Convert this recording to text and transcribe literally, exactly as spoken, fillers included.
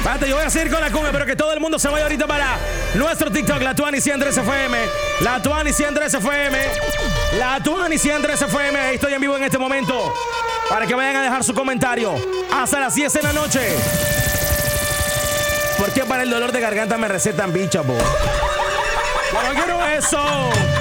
Espérate, yo voy a seguir con la cumbia, pero que todo el mundo se vaya ahorita para nuestro TikTok, la Tuani cien tres F M. La Tuani cien tres F M. La Tuani cien tres F M. Ahí estoy en vivo en este momento. Para que vayan a dejar su comentario. Hasta las diez de la noche. ¿Por qué para el dolor de garganta me recetan bicha, bo? Yo no quiero eso.